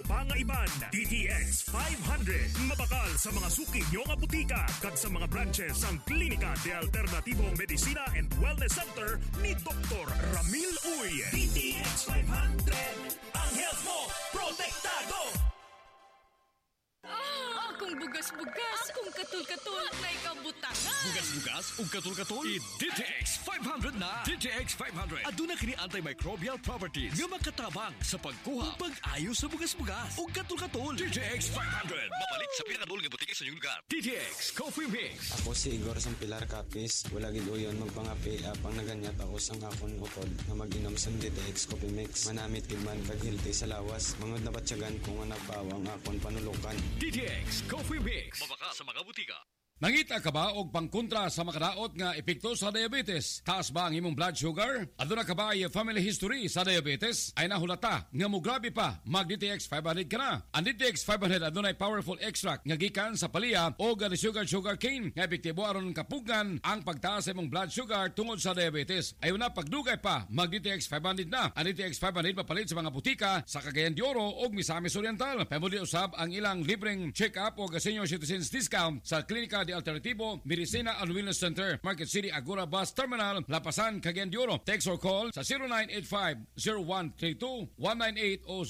pangaiban. DTX 500 mabakal sa mga suki nyo nga butika kag sa mga branches ang Klinika de Alternatibong Medicina and Wellness Center ni Dr. Ramil Uy. DTX 500, ang health mo protektado. Akong bugas-bugas, akong katul-katul, na ikabutangan. Bugas-bugas ug katul-katul, DTX 500 na. DTX 500 aduna kini antimicrobial properties nga makatabang sa pagkuha ug pag-ayo sa bugas-bugas ug katul-katul. DTX 500 mapalit sa pinakadulong nga butika sa inyong lugar. DTX Coffee Mix. Ako si Igor Sampilar Capis. Wala gid uyon magpangapi apang naganyat ako sang akon utod na mag-inom sa DTX Coffee Mix. Manamit gid man kag healthy sa lawas. Mangod na batyagan kung nga nagpawang akon panulukan. DTX Coffee Mix. Mabaka sa mga butika. Nangita ka ba og pangkontra sa makadaot nga epekto sa diabetes? Taas ba ang imong blood sugar? Aduna ka ba ay family history sa diabetes? Ay nahulata nga mo grabe pa, mag DTX 500 ka na. Ang DTX 500 adunay powerful extract nga gikan sa palya o sugar cane nga epektibo aron kapugan ang pagtaas sa imong blood sugar tungod sa diabetes. Ayon na pagdugay pa, mag DTX 500 na. Ang DTX 500 mapalit sa mga butika sa Cagayan de Oro o Misamis Oriental. Pamuli usab ang ilang libreng check-up o senior citizens discount sa Klinika de Alternatibo Medicina and Wellness Center, Market City Agora Bus Terminal, Lapasan, Cagayan de Oro. Text or call sa 0985-0132-198 o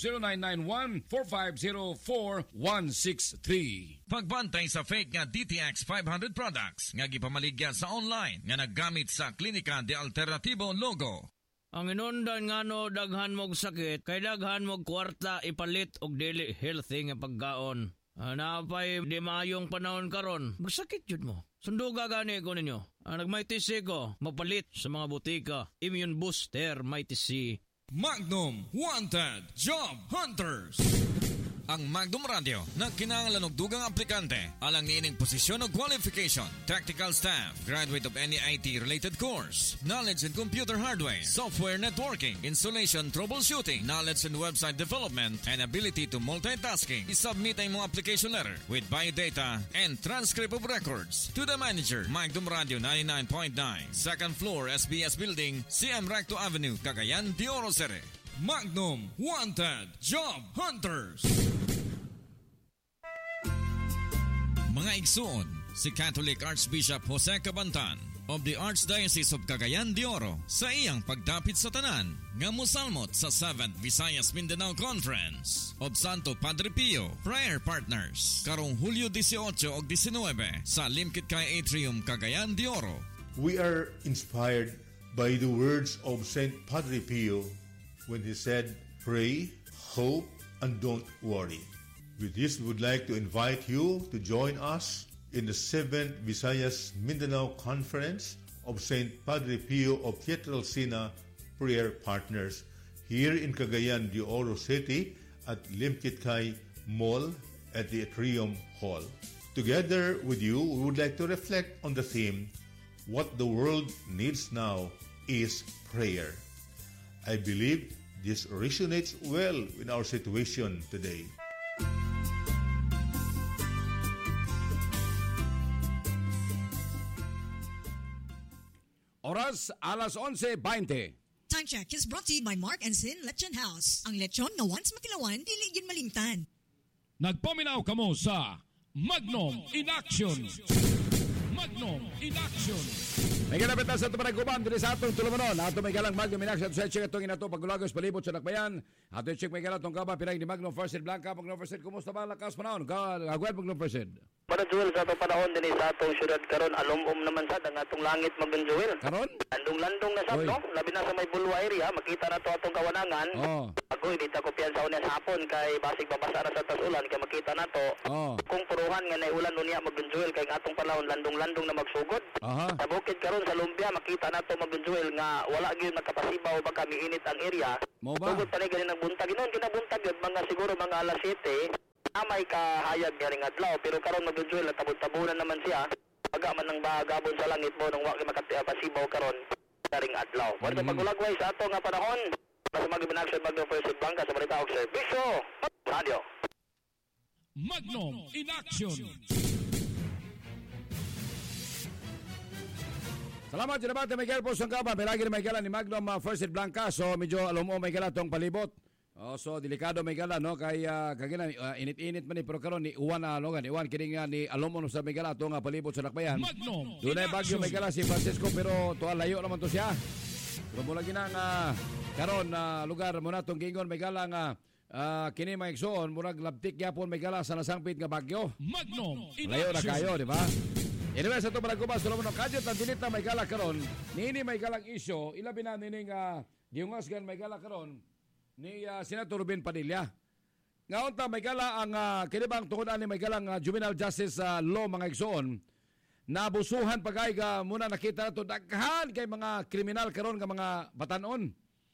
0991-4504-163. Pagbantay sa fake nga DTX 500 products nga gipamaligya sa online nga naggamit sa Klinika de Alternatibo logo. Ang inundan nga no daghan mog sakit, kay daghan mog kwarta ipalit og dili healthy nga pagkaon. Napay di maayong panahon karon, magsakit jud mo. Sunduga gani ko ninyo. Nagmaitisi ko, mapalit sa mga butika. Immune Booster Maitisi. Magnum Wanted Job Hunters. Ang Magnum Radio nagkinahanglan og dugang aplikante alang niining posisyon o qualification, technical staff, graduate of any IT-related course, knowledge in computer hardware, software networking, installation, troubleshooting, knowledge in website development, and ability to multitasking. Isubmit ang mga application letter with biodata and transcript of records to the manager, Magnum Radio 99.9, second floor, SBS Building, CM Recto Avenue, Cagayan de Oro City. Magnum Wanted Job Hunters. Mga igsoon, si Catholic Archbishop Jose Cabantan of the Archdiocese of Cagayan de Oro sa iyang pagdapit sa tanan nga mosalmot sa 7th Visayas Mindanao Conference of Santo Padre Pio Prayer Partners karong Hulyo 18 ug 19 sa Limkit-Kay Atrium, Cagayan de Oro. We are inspired by the words of Saint Padre Pio when he said, "Pray, hope, and don't worry." With this, we would like to invite you to join us in the 7th Visayas Mindanao Conference of Saint Padre Pio of Pietrelcina Prayer Partners here in Cagayan de Oro City at Limkit-Kay Mall at the Atrium Hall. Together with you, we would like to reflect on the theme, "What the world needs now is prayer." I believe this resonates well in our situation today. Oras, alas 11:20. Time check is brought to you by Mark and Sin Lechon House. Ang lechon na once matilawan, dili yun malimtan. Nagpaminaw kamo sa Magnum in Action. Magnum in Action. May kalapit na sa ito panagkuban dili sa atong tulumanon. Ato may galang Magnum in Action. Sa check itong inato pagulagos palibot sa nakbayan. Ato check may galang itong kaba. Pinay ni Magnum First Aid Blanca. Magnum First Aid, kumusta ba lakas panahon? Agwad Magnum First Aid. Para Joel, sa itong panahon din sa atong syudad karon, alum-um naman sa ang atong langit Magun Joel. Karon? Landong-landong na sa no? Labi na sa may Bulwa area, makita na to atong kawanangan. Agoy, di ta ko piyansa unya sa hapon kay basig babasa na sa tasulan kay makita na to. Kung puruhan nga na ulan unya Magun Joel kay atong panahon landong-landong na magsugod. Sa bukid karon sa Lumbia, makita na to Magun Joel nga wala gyud nakapasibaw ba kami init ang area. Tugod pa ni ganin nagbuntag. Noon kinabuntag yun, mga siguro mga alas 7. May kahayag galing adlaw pero karon Magun-Joel tabon-tabunan naman siya aga man ng bagabon sa langit mo nung wa makapasibaw karon karing adlaw. Pero pagulagway sa ato nga panahon sa Magnum Action Magnum First Aid Blanca sa balita og serbisyo radio Magnum in Action. Salamat Miguel po sang kaban. May lagi na may galan ni Magnum First Aid Blanca. So medyo alam mo may galan tong palibot. So delikado may gala no kay kagina init-init man ni pero karon ni uwan na ano iwan kini nga ni alomon sa may gala to nga palibot sa dakbayan. Dunay bagyo may gala si Francisco pero to layo naman to siya. Pero mula gina nga karon lugar mo na tong gingon may gala nga kini may igsoon murag labtik gyapon may gala sa nasangpit nga bagyo. Layo na kayo, di ba? Anyway, sa ito palagubas, sulam mo kadyot ang dilit na may gala karon nini may galang isyo, ilabi na nini nga giungasgan may gala karon ni Senator Ruben Padilla. Ngaon ta may gala ang kinibang tungudan ni may galang juvenile justice law mga igsoon. Nabusuhan pagay ga muna nakita nato daghan kay mga kriminal karon nga mga batanon.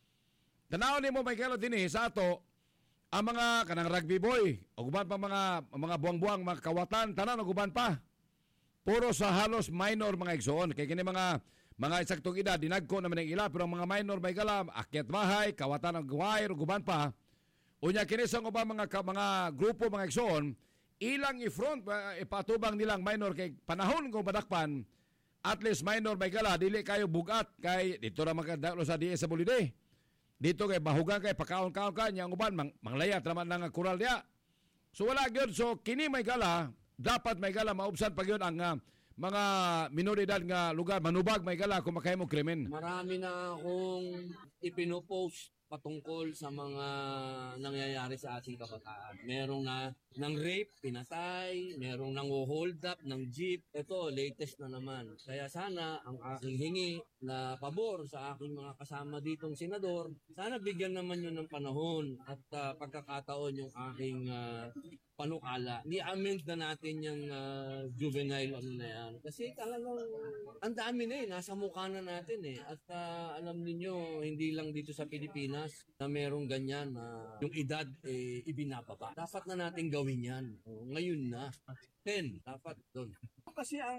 Tanaw nimo may gala dinhi sa ato ang mga kanang rugby boy, uguban pa mga buwang-buwang mga kawatan tanan uguban pa. Puro sa halos minor mga igsoon kay kini mga eksaktong edad, dinagko naman ang ila, pero ang mga minor may galam, akyat bahay, kawatan ng wire, guban pa. Unya kinisang ba mga grupo, mga igsoon, ilang i-front, ipatubang nilang minor kay panahon kung badakpan, at least minor may gala, dili kayo bugat, kay dito na magkadalo sa DSA Bulide. Dito kay bahugan kay pakaon-kaon ka, niyang uban, manglayat naman ng kural niya. So wala yun, so kini may gala, dapat may gala, maubsan pag yun ang mga minoridad nga lugar, manubag may gala kung makaya mo krimen. Marami na akong ipinopost patungkol sa mga nangyayari sa ating kabataan. Merong ng rape, pinatay, merong nang hold up ng jeep. Ito, latest na naman. Kaya sana ang aking hingi na pabor sa aking mga kasama ditong senador, sana bigyan naman yun ng panahon at pagkakataon yung aking panukala. Ni-amend na natin yung juvenile ano na yan. Kasi talagang ang dami na nasa mukha na natin At alam niyo hindi lang dito sa Pilipinas na merong ganyan na yung edad ibinababa. Dapat na natin gawin yan. Ngayon na. 10, dapat doon. Kasi ang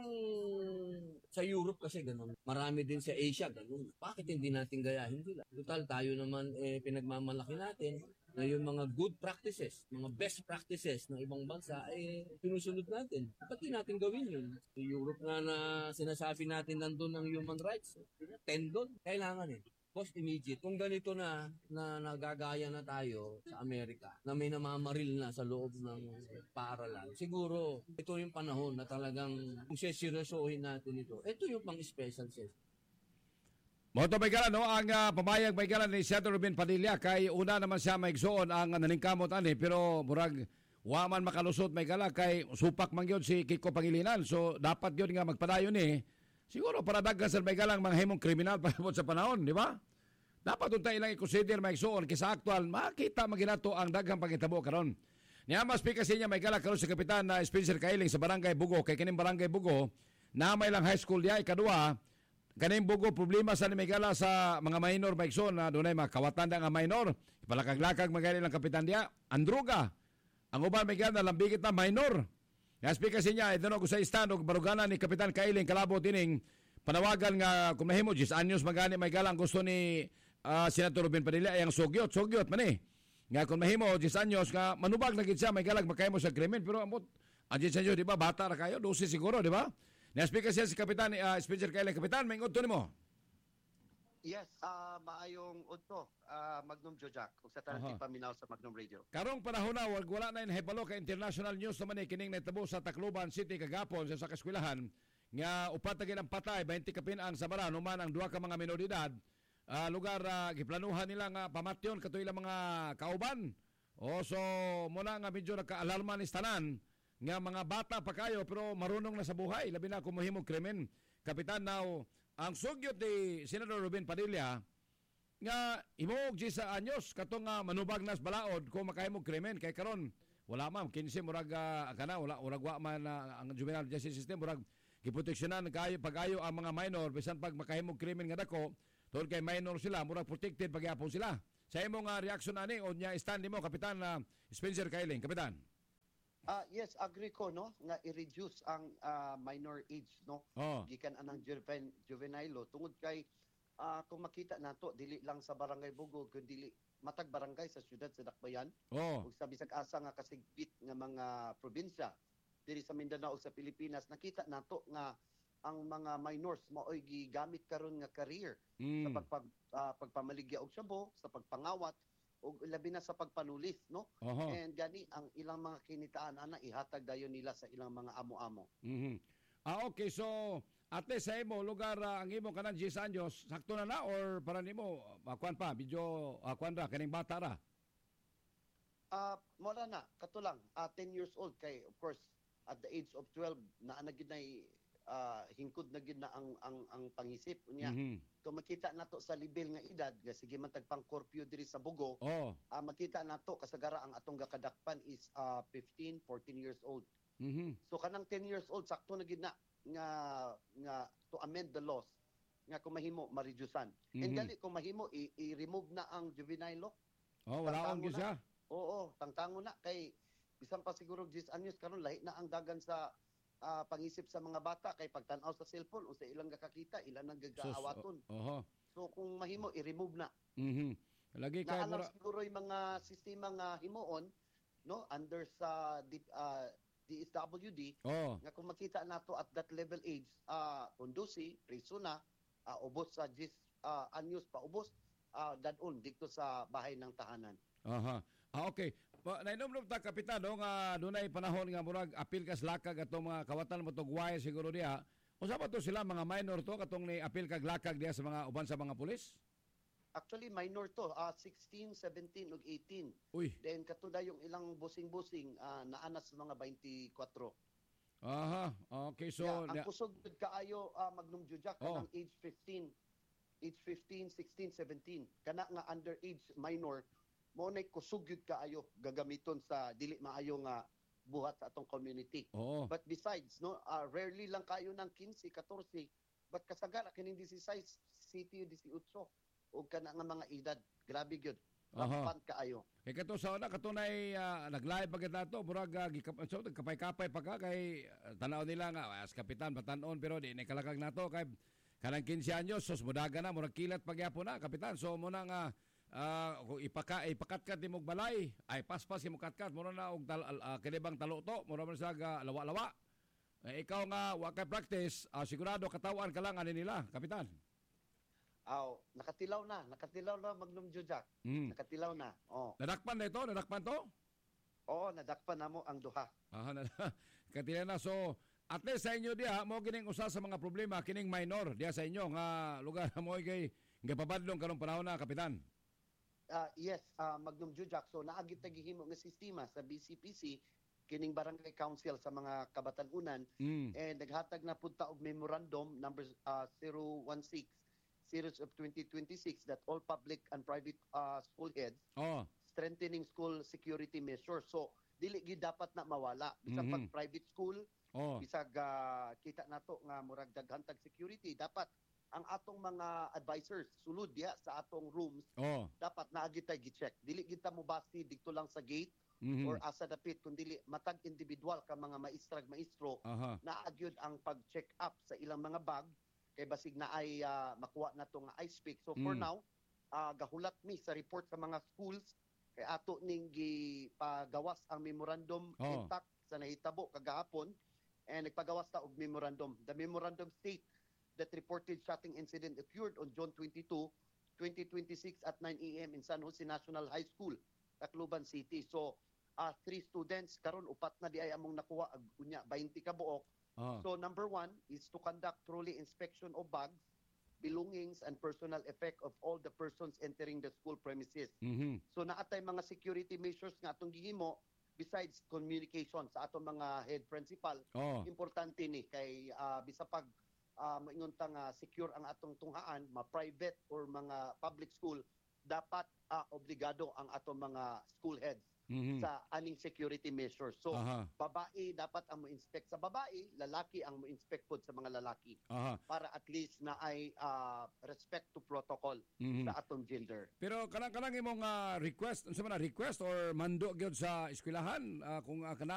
sa Europe kasi ganun. Marami din sa Asia ganun. Bakit hindi natin gayahin sila? Total tayo naman pinagmamalaki natin na yung mga good practices, mga best practices ng ibang bansa sinusunod natin. Dapat din natin gawin yun. Sa Europe na sinasabi natin nandun ang human rights. 10 doon. Kailangan post immediate. Kung ganito na nagagaya na tayo sa Amerika, na may namamaril na sa loob ng paaralan, siguro ito yung panahon na talagang kung seryosohin natin ito. Ito yung pang-special session. Moto may gala, no? Ang pamayag may gala ni Senator Ruben Padilla kay una naman siya maigsoon ang naningkamot pero murag waman makalusot may gala kay supak man yun si Kiko Pangilinan. So dapat yun nga magpadayon siguro para daghan sa may galang mga himong kriminal pasabot sa panahon, di ba? Dapat untay ilang i-consider maigsoon kaysa aktual makita maginato ang daghang pangitabo karon. Niya mas kasi niya may gala karon si Kapitan na Spencer Kailing sa Barangay Bugo kay kining Barangay Bugo na may lang high school diay kadua. Kaning Bugo problema sa nimigala sa mga minor maigsoon na dunay mga kawatan nga minor. Ipalakag-lakag magali lang kapitan diya. Ang droga. Ang uban may gana lambigit na minor. Naspi kasi niya ito ko sa stand og barugana ni Kapitan Kailing kalabo tining panawagan nga kung mahimo 10 anyos magani may galang gusto ni Senator Ruben Padilla ay ang sugyot man Nga kung mahimo 10 anyos nga manubag na gid siya may galang makahimo sa krimen pero amot ang 10 anyos di ba bata ra kayo 12 siguro di ba? Na-speak kasi si Kapitan Spencer Kailing. Kapitan, may udto nimo. Yes, maayong udto, Magnum Jojak, ug sa tanang paminaw sa Magnum Radio. Karong panahon na wala na inhibalo ka international news naman kining natabo sa Tacloban City kagapon sa kaskwelahan nga upat na ang patay 20 kapin-ang Sabara human ang duha ka mga minoridad lugar giplanuhan nila nga pamatyon kato ilang mga kauban. So muna nga medyo nagka-alarma ni tanan nga mga bata pa kayo pero marunong na sa buhay labi na kung mahimong krimen. Kapitan, now ang sugyot ni Senator Ruben Padilla nga imog 10 anyos katong manubag nas balaod kung makahimong krimen kay karon wala man 15 murag kana wala wa man ang juvenile justice system murag giproteksyonan kayo pag-ayo ang mga minor bisan pag makahimong krimen nga dako tungod kay minor sila murag protected pagyapon sila. Sa imong reaction ani o nya stand nimo Kapitan Spencer Kailing. Kapitan. Yes, agree ko nga i-reduce ang minor age gikan anang juvenile tungod kay kung makita nato dili lang sa Barangay Bugo kundi matag barangay sa syudad sa Dakbayan ug sa bisag asa nga kasigbit nga mga probinsya diri sa Mindanao ug sa Pilipinas nakita nato nga ang mga minors maoy gigamit karon nga career sa pagpamaligya og syabo sa pagpangawat o labi na sa pagpanulis, no? And gani ang ilang mga kinitaan ana ihatag dayon nila sa ilang mga amo-amo. Okay, so ate sa imo lugar ang imo kanang 10 anyos sakto na or para nimo kuan pa medyo kuan ra kaning bata ra? Mora na katulang 10 years old kay of course at the age of 12 na gid na hingkod na gid na ang pangisip unya. Kung makita nato sa level nga edad nga sige man tagpang curfew diri sa Bugo, makita nato kasagara ang atong gakadakpan is 15, 14 years old. So kanang 10 years old sakto na gid na nga to amend the laws nga kung mahimo ma-reducean. And gali kung mahimo i-remove na ang juvenile law. Wala ang siya. Oo, tangtango na kay bisan pa siguro 10 anyos karon lahi na ang dagan sa pangisip sa mga bata kay pagtan-aw sa cellphone unsa ilang gakakita ilang nang gagaawaton. So kung mahimo i-remove na. Lagi kay siguro yung mga sistema nga himuon no under sa DSWD nga kung makita nato at that level age undusi preso na ubos sa 10 anyos pa ubos dadon dito sa bahay ng tahanan. Okay. Nainom ta kapitan nga dunay panahon nga murag apil kas lakag atong mga kawatan mo tugway siguro diha. Unsa ba to sila mga minor to katong ni apil kag lakag diha sa mga uban sa mga pulis? Actually minor to 16, 17 ug 18. Then katuda yung ilang busing-busing naanas sa mga 24. Okay, so ang kusog kaayo Magnum Jujak kanang age 15, 16, 17 kana nga underage minor mo nay kusog gyud kaayo gagamiton sa dili maayo nga buhat sa atong community. But besides no rarely lang kayo ng 15, 14 but kasagara kining 16, 17, 18 o kana nga mga edad grabe gyud. Rampan kaayo. Kay kato sa una katunay naglahi pagkat nato murag kapay-kapay pa ka kay tanaw nila nga as kapitan batanon pero di nakalakag nato kay kanang 15 anyos sus mudaga na murag kilat pagyapon na kapitan so mo na nga kung ipakatkat di mong balay ay paspas di mo katkat mura na og kinibang taluto mura man sa lawa-lawa ikaw nga wa kay practice sigurado katawan ka lang ani nila kapitan. Nakatilaw na Magnum Jujak. Nakatilaw na. Nadakpan na ito? Nadakpan to? Oo, nadakpan na mo ang duha. Katilaw na. So, at least sa inyo diha, mo kining usa sa mga problema, kining minor diha sa inyo, nga lugar mo kay pabadlong karong panahon na, Kapitan. Yes, Magnum Jujak. So, naagit nagihimo nga sistema sa BCPC, kining barangay council sa mga kabatanunan, and naghatag na punta og memorandum number 016, series of 2026 that all public and private school heads strengthening school security measures. So dili gid dapat na mawala bisag pag private school bisag kita nato nga murag daghan tag security dapat ang atong mga advisors sulod diha sa atong rooms dapat naagi tay gi-check. Dili gid ta mo basi dito lang sa gate or asa dapit kundi matag individual ka mga maestro naagyod ang pag-check up sa ilang mga bag kay basig na ay makuha na to nga ice pick. So for now, gahulat mi sa report sa mga schools kay ato ning gipagawas ang memorandum intact sa nahitabo kagahapon and nagpagawas ta og memorandum. The memorandum state that reported shooting incident occurred on June 22, 2026 at 9 a.m. in San Jose National High School, Tacloban City. So 3 students karon upat na di ay among nakuha unya 20 ka buok. So number 1 is to conduct thoroughly inspection of bags, belongings, and personal effect of all the persons entering the school premises. So naatay mga security measures nga atong gihimo besides communication sa atong mga head principal. Importante ni kay bisa pag maingon ta nga secure ang atong tunghaan, ma-private or mga public school, dapat obligado ang atong mga school heads sa aning security measures. So, babae dapat ang mo-inspect sa babae, lalaki ang mo-inspect pod sa mga lalaki. Para at least na ay respect to protocol sa atong gender. Pero kanang imong request, unsa man request or mando gyud sa eskwelahan kung kana